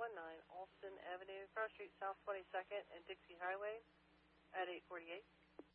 119 Alston Avenue, Cross Street South 22nd and Dixie Highway at 848.